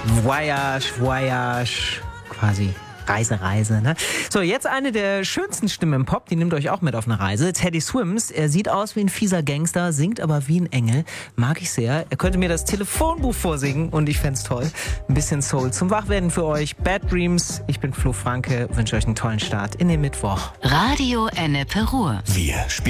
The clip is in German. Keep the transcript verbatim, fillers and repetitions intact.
Voyage, Voyage, quasi Reise, Reise, ne? So, jetzt eine der schönsten Stimmen im Pop, die nimmt euch auch mit auf eine Reise. Teddy Swims, er sieht aus wie ein fieser Gangster, singt aber wie ein Engel. Mag ich sehr. Er könnte mir das Telefonbuch vorsingen und ich fänd's toll. Ein bisschen Soul zum Wachwerden für euch. Bad Dreams. Ich bin Flo Franke, wünsche euch einen tollen Start in den Mittwoch. Radio Ennepe Ruhr. Wir